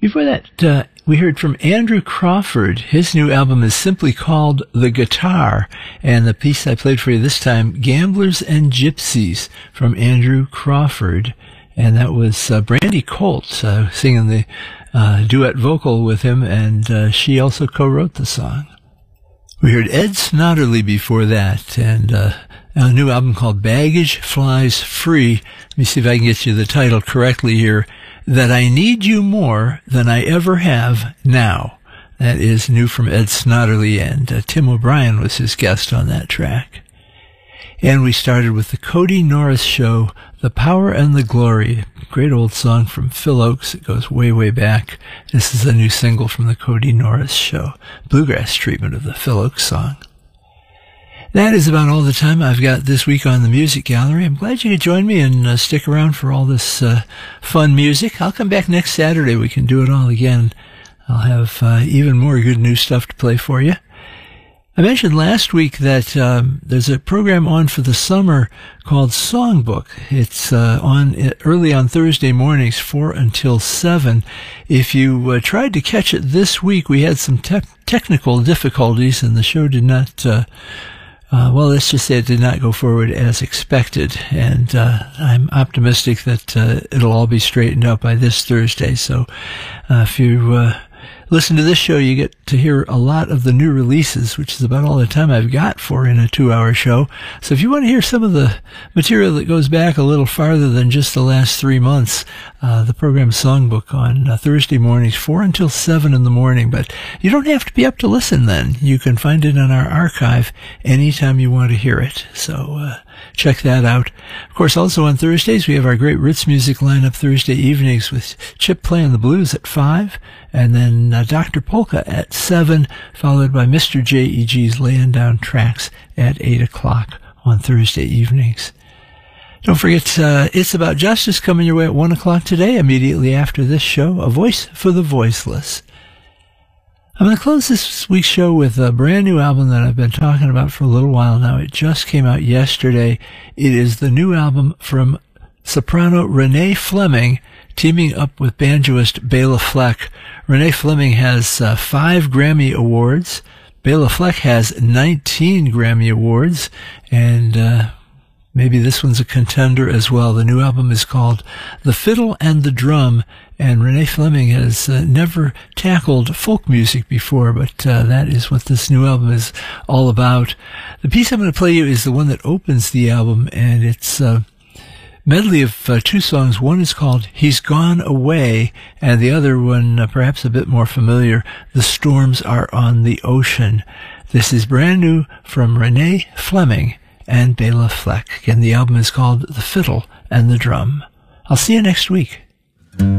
Before that, we heard from Andrew Crawford. His new album is simply called The Guitar, and the piece I played for you this time, Gamblers and Gypsies, from Andrew Crawford. And that was Brandy Colt singing the duet vocal with him, and she also co-wrote the song. We heard Ed Snodderly before that, and a new album called Baggage Flies Free. Let me see if I can get you the title correctly here. That I Need You More Than I Ever Have Now. That is new from Ed Snodderly, and Tim O'Brien was his guest on that track. And we started with the Cody Norris Show, The Power and the Glory. Great old song from Phil Oakes. It goes way, way back. This is a new single from the Cody Norris Show, bluegrass treatment of the Phil Oakes song. That is about all the time I've got this week on the Music Gallery. I'm glad you could join me and stick around for all this fun music. I'll come back next Saturday. We can do it all again. I'll have even more good new stuff to play for you. I mentioned last week that there's a program on for the summer called Songbook. It's on early on Thursday mornings, 4 until 7. If you tried to catch it this week, we had some technical difficulties, and the show did not... well, let's just say it did not go forward as expected, and I'm optimistic that it'll all be straightened out by this Thursday. So if you listen to this show, you get to hear a lot of the new releases, which is about all the time I've got for in a 2-hour show. So if you want to hear some of the material that goes back a little farther than just the last 3 months, the program Songbook on Thursday mornings, 4 until 7 in the morning. But you don't have to be up to listen then. You can find it in our archive anytime you want to hear it. So check that out. Of course, also on Thursdays, we have our great Ritz music lineup Thursday evenings with Chip playing the blues at 5, and then Dr. Polka at 7, followed by Mr. J.E.G.'s laying down tracks at 8 o'clock on Thursday evenings. Don't forget, It's About Justice coming your way at 1 o'clock today, immediately after this show, A Voice for the Voiceless. I'm going to close this week's show with a brand new album that I've been talking about for a little while now. It just came out yesterday. It is the new album from soprano Renee Fleming, teaming up with banjoist Bela Fleck. Renee Fleming has 5 Grammy Awards. Bela Fleck has 19 Grammy Awards, and maybe this one's a contender as well. The new album is called The Fiddle and the Drum, and Renee Fleming has never tackled folk music before, but that is what this new album is all about. The piece I'm going to play you is the one that opens the album, and it's a medley of 2 songs. One is called He's Gone Away, and the other one, perhaps a bit more familiar, The Storms Are on the Ocean. This is brand new from Renee Fleming and Bela Fleck. Again, the album is called The Fiddle and the Drum. I'll see you next week.